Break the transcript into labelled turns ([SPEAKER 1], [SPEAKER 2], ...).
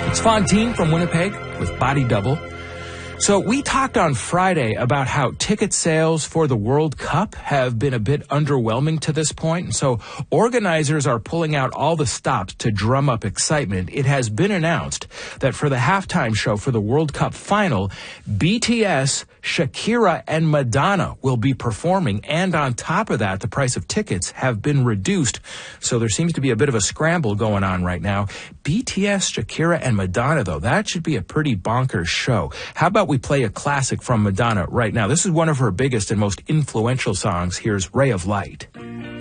[SPEAKER 1] It's Fontaine from Winnipeg with Body Double. So we talked on Friday about how ticket sales for the World Cup have been a bit underwhelming to this point. And so organizers are pulling out all the stops to drum up excitement. It has been announced that for the halftime show for the World Cup final, BTS, Shakira, and Madonna will be performing. And on top of that, the price of tickets have been reduced. So there seems to be a bit of a scramble going on right now. BTS, Shakira, and Madonna, though, that should be a pretty bonkers show. How about we play a classic from Madonna right now? This is one of her biggest and most influential songs. Here's Ray of Light.